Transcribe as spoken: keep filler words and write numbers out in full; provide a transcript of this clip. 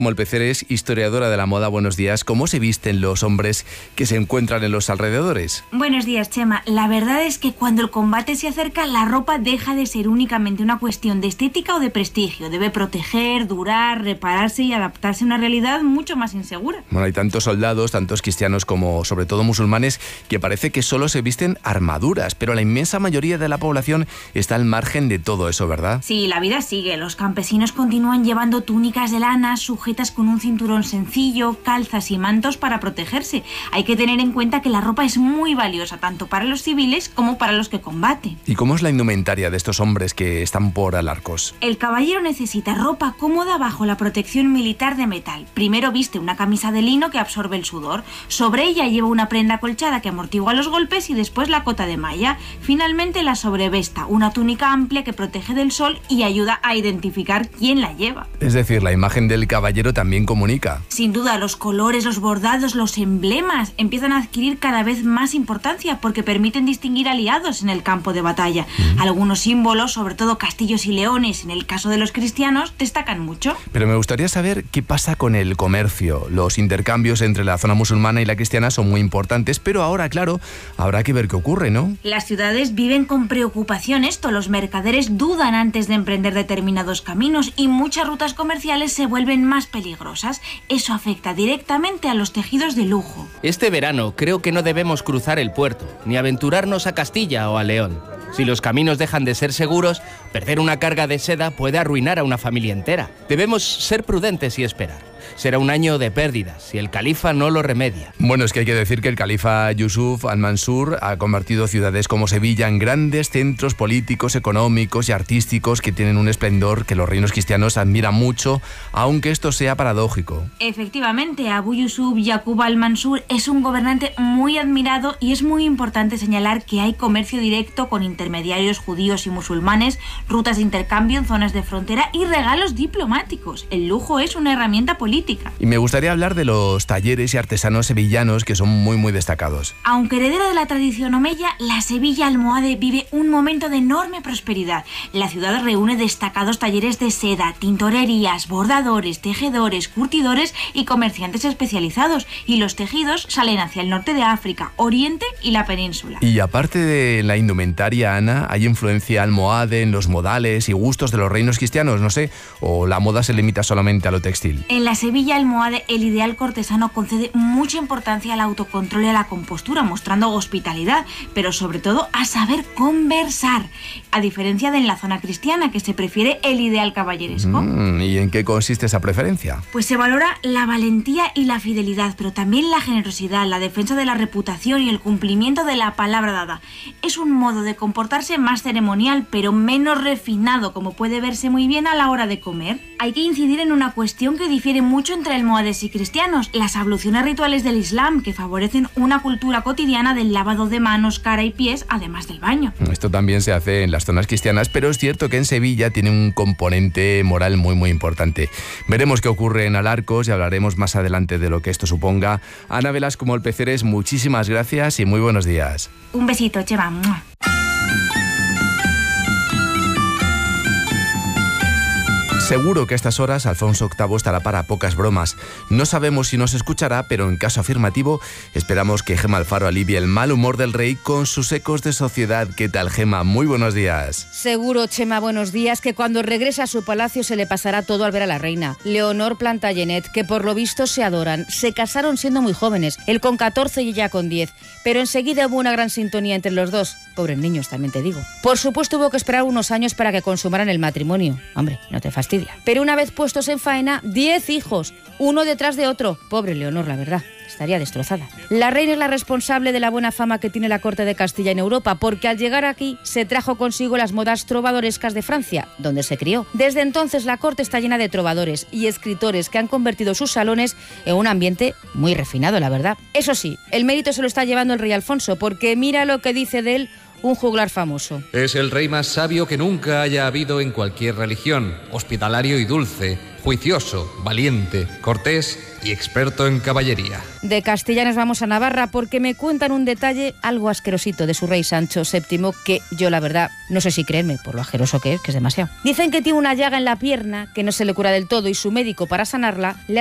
Molpecer es historiadora de la moda. Buenos días. ¿Cómo se visten los hombres que se encuentran en los alrededores? Buenos días, Chema. La verdad es que cuando el combate se acerca, la ropa deja de ser únicamente una cuestión de estética o de prestigio. Debe proteger, durar, repararse y adaptarse a una realidad mucho más insegura. Bueno, hay tantos soldados, tantos cristianos como sobre todo musulmanes, que parece que solo se visten armaduras, pero la inmensa mayoría de la población está al margen de todo eso, ¿verdad? Sí, la vida sigue. Los campesinos continúan llevando túnicas de lana, sujetas con un cinturón sencillo, calzas y mantos para protegerse. Hay que tener en cuenta que la ropa es muy valiosa, tanto para los civiles como para los que combaten. ¿Y cómo es la indumentaria de estos hombres que están por Alarcos? El caballero necesita ropa cómoda bajo la protección militar de metal. Primero viste una camisa de lino que absorbe el sudor. Sobre ella lleva una prenda acolchada que amortigua los golpes y después la cota de malla. Finalmente la sobrevesta, una túnica amplia que protege del sol y ayuda a identificar quién la lleva. Es decir, la imagen del caballero también comunica. Sin duda, los colores, los bordados, los emblemas empiezan a adquirir cada vez más importancia porque permiten distinguir aliados en el campo de batalla. Mm. Algunos símbolos, sobre todo castillos y leones, en el caso de los cristianos, destacan mucho. Pero me gustaría saber qué pasa con el comercio. Los intercambios entre la zona musulmana y la cristiana son muy importantes, pero ahora, claro, habrá que ver qué ocurre, ¿no? Las ciudades viven con preocupación esto. Los mercaderes dudan antes de emprender determinados caminos y muchas rutas comerciales se vuelven más peligrosas. Eso afecta directamente a los tejidos de lujo. Este verano creo que no debemos cruzar el puerto, ni aventurarnos a Castilla o a León. Si los caminos dejan de ser seguros, perder una carga de seda puede arruinar a una familia entera. Debemos ser prudentes y esperar. Será un año de pérdidas si el califa no lo remedia. Bueno, es que hay que decir que el califa Yusuf al-Mansur ha convertido ciudades como Sevilla en grandes centros políticos, económicos y artísticos que tienen un esplendor que los reinos cristianos admiran mucho, aunque esto sea paradójico. Efectivamente, Abu Yusuf Yaqub al-Mansur es un gobernante muy admirado y es muy importante señalar que hay comercio directo con intermediarios judíos y musulmanes, rutas de intercambio en zonas de frontera y regalos diplomáticos. El lujo es una herramienta política. Y me gustaría hablar de los talleres y artesanos sevillanos que son muy muy destacados. Aunque heredera de la tradición omeya, la Sevilla almohade vive un momento de enorme prosperidad. La ciudad reúne destacados talleres de seda, tintorerías, bordadores, tejedores, curtidores y comerciantes especializados. Y los tejidos salen hacia el norte de África, Oriente y la península. Y aparte de la indumentaria, Ana, ¿hay influencia almohade en los modales y gustos de los reinos cristianos? No sé, ¿o la moda se limita solamente a lo textil? En la Sevilla almohade, el ideal cortesano concede mucha importancia al autocontrol y a la compostura, mostrando hospitalidad, pero sobre todo a saber conversar, a diferencia de en la zona cristiana, que se prefiere el ideal caballeresco. Mm, ¿Y en qué consiste esa preferencia? Pues se valora la valentía y la fidelidad, pero también la generosidad, la defensa de la reputación y el cumplimiento de la palabra dada. Es un modo de comportarse más ceremonial, pero menos refinado, como puede verse muy bien a la hora de comer. Hay que incidir en una cuestión que difiere mucho entre almohades y cristianos, las abluciones rituales del Islam, que favorecen una cultura cotidiana del lavado de manos, cara y pies, además del baño. Esto también se hace en las zonas cristianas, pero es cierto que en Sevilla tiene un componente moral muy muy importante. Veremos qué ocurre en Alarcos y hablaremos más adelante de lo que esto suponga. Ana Velasco Molpeceres, muchísimas gracias y muy buenos días. Un besito, Chema. Seguro que a estas horas Alfonso octavo estará para pocas bromas. No sabemos si nos escuchará, pero en caso afirmativo, esperamos que Gema Alfaro alivie el mal humor del rey con sus ecos de sociedad. ¿Qué tal, Gema? Muy buenos días. Seguro, Chema, buenos días, que cuando regrese a su palacio se le pasará todo al ver a la reina. Leonor Plantagenet, que por lo visto se adoran. Se casaron siendo muy jóvenes, él con catorce y ella con diez. Pero enseguida hubo una gran sintonía entre los dos. Pobres niños, también te digo. Por supuesto, hubo que esperar unos años para que consumaran el matrimonio. Hombre, no te fastidia. Pero una vez puestos en faena, diez hijos, uno detrás de otro. Pobre Leonor, la verdad. Estaría destrozada. La reina es la responsable de la buena fama que tiene la corte de Castilla en Europa, porque al llegar aquí se trajo consigo las modas trovadorescas de Francia, donde se crió. Desde entonces la corte está llena de trovadores y escritores que han convertido sus salones en un ambiente muy refinado, la verdad. Eso sí, el mérito se lo está llevando el rey Alfonso, porque mira lo que dice de él un juglar famoso. Es el rey más sabio que nunca haya habido en cualquier religión, hospitalario y dulce, juicioso, valiente, cortés y experto en caballería. De Castilla nos vamos a Navarra porque me cuentan un detalle algo asquerosito de su rey Sancho séptimo que yo la verdad no sé si creerme por lo asqueroso que es, que es demasiado. Dicen que tiene una llaga en la pierna que no se le cura del todo y su médico para sanarla le